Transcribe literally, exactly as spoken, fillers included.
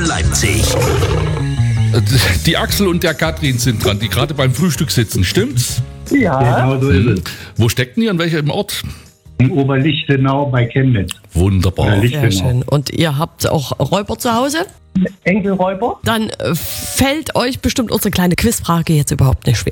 Leipzig. Die Axel und der Katrin sind dran, die gerade beim Frühstück sitzen, stimmt's? Ja, Genau so ist es. Wo stecken die, an welchem Ort? In Oberlichtenau bei Chemnitz. Wunderbar. Ja, Sehr schön. Und ihr habt auch Räuber zu Hause? Enkelräuber. Dann äh, fällt euch bestimmt unsere kleine Quizfrage jetzt überhaupt nicht schwer.